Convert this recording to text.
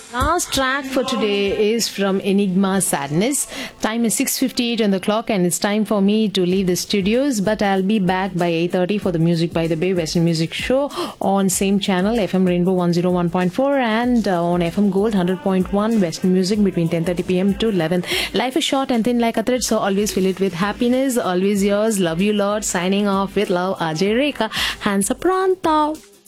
Last track for today is from Enigma Sadness. Time is 6:58 on the clock and it's time for me to leave the studios, but I'll be back by 8:30 for the Music by the Bay Western Music Show on same channel, FM Rainbow 101.4 and on FM Gold 100.1 Western Music between 10:30 p.m. to 11. Life is short and thin like a thread, so always fill it with happiness. Always yours. Love you, Lord. Signing off with love, Ajay Rekha. Hands up, Pranta.